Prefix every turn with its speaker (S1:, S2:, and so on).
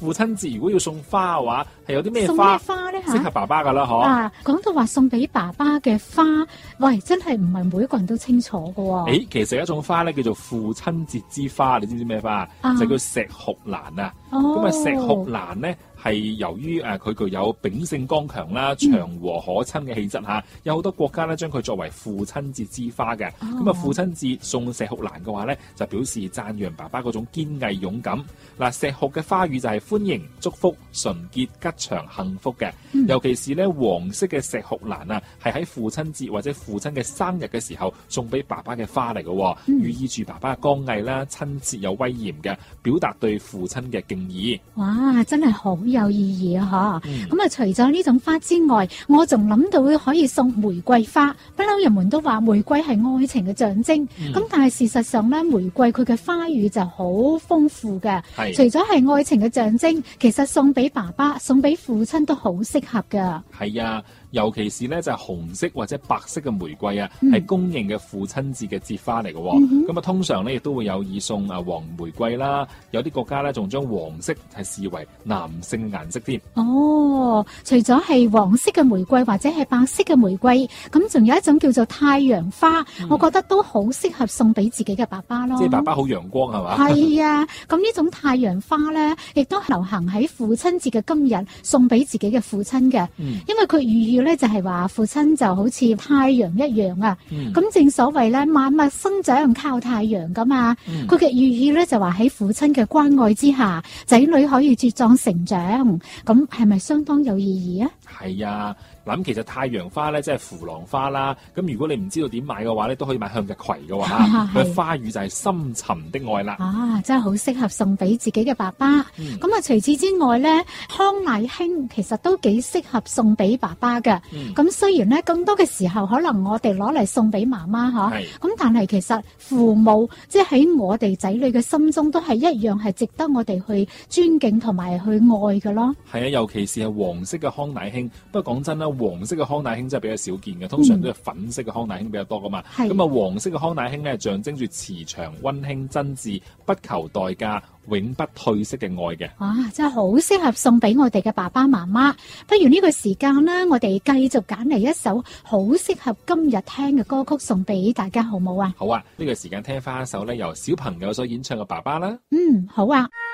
S1: 父親節如果要送花嘅話，係有啲咩花
S2: 咧
S1: 適合爸爸噶啦？嗬。
S2: 講到話送俾爸爸嘅花，喂，真係唔係每一個人都清楚噶喎。
S1: 其實有一種花咧叫做父親節之花，你知唔知咩花？就叫石斛蘭啊。咁啊，石斛蘭咧係由於佢具有秉性剛強啦、祥和可親嘅氣質嚇，有好多國家咧將佢作為父親節之花嘅。咁啊，父親節送石斛蘭嘅話咧，就表示讚揚爸爸嗰種堅毅勇敢。嗱，石斛嘅花語就係歡迎、祝福、純潔、吉祥、幸福嘅。尤其是咧黃色嘅石斛蘭啊，係喺父親節或者父親嘅生日嘅時候送俾爸爸嘅花嚟嘅，寓意住爸爸嘅剛毅啦、親切有威嚴嘅，表達對父親嘅敬意。
S2: 哇，真係好有意義啊！咁除咗呢種花之外，我仲諗到可以送玫瑰花。不嬲人們都話玫瑰係愛情嘅象徵，咁但係事實上咧，玫瑰佢嘅花語就好豐富嘅。除咗係愛情嘅象徵，其實送俾爸爸、送俾父親都好適合噶。
S1: 係啊。尤其是咧就係紅色或者白色嘅玫瑰啊，係公認嘅父親節嘅節花嚟嘅。咁啊，通常咧亦都會有意送黃玫瑰啦。有啲國家咧仲將黃色係視為男性嘅顏色添。
S2: 除咗係黃色嘅玫瑰或者係白色嘅玫瑰，咁仲有一種叫做太陽花，我覺得都好適合送俾自己嘅爸爸咯。
S1: 即係爸爸好陽光係嘛？
S2: 係啊，咁呢種太陽花咧，亦都流行喺父親節嘅今日送俾自己嘅父親嘅。因為佢寓意咧就係話父親就好似太陽一樣啊，咁正所謂咧萬物生長靠太陽噶嘛，佢嘅寓意咧就話喺父親嘅關愛之下，仔女可以茁壯成長，咁係咪相當有意義啊？
S1: 係啊。嗱，其實太陽花咧即係扶郎花啦，咁如果你唔知道點買嘅話咧，都可以買向日葵嘅話，佢花語就係深沉的愛啦。
S2: 真係好適合送俾自己嘅爸爸。咁除此之外咧，康乃馨其實都幾適合送俾爸爸嘅。咁雖然咧更多嘅時候可能我哋攞嚟送俾媽媽咁但係其實父母即係喺我哋仔女嘅心中都係一樣係值得我哋去尊敬同埋去愛嘅咯。
S1: 係啊，尤其是係黃色嘅康乃馨。不過講真啦，黃色嘅康乃馨真係比較少見嘅，通常都係粉色嘅康乃馨比較多噶嘛。咁黃色嘅康乃馨咧，象徵住慈祥、溫馨、真摯、不求代價、永不褪色嘅愛嘅。
S2: 真係好適合送俾我哋嘅爸爸媽媽。不如呢個時間呢，我哋繼續揀嚟一首好適合今日聽嘅歌曲送俾大家，好冇啊？
S1: 好啊，呢個時間聽翻一首咧由小朋友所演唱嘅爸爸啦。
S2: 好啊。